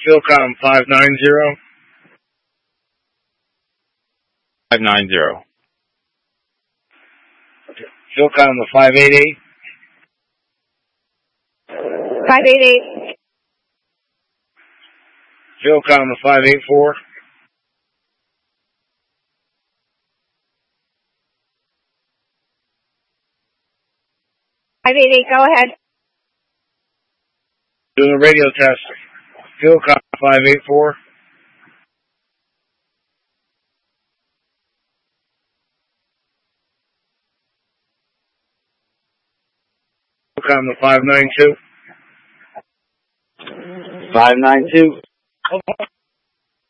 Philcom 590. 590. Philcom the 588. 588. Philcom the 584. 588, go ahead. Doing a radio test. Philcom 584. Philcom the 592. 592.